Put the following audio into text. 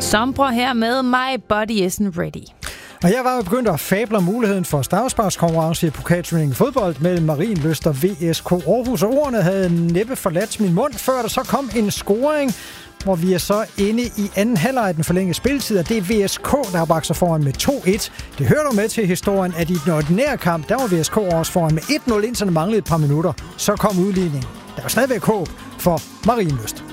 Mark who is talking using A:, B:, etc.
A: Sombre her med My Body Isn't Ready.
B: Og jeg var jo begyndt at fable muligheden for stavsparkskonkurrence i pokalturneringen fodbold mellem Marienlyst og VSK Aarhus, og ordene havde næppe forladt min mund, før der så kom en scoring, hvor vi er så inde i anden halvleg af den forlængede spilletid, og det er VSK, der har bragt sig foran med 2-1. Det hører du med til historien, at i den ordinære kamp, der var VSK også foran med 1-0, indtil der manglede et par minutter. Så kom udligningen. Der var stadigvæk håb for Marienlyst.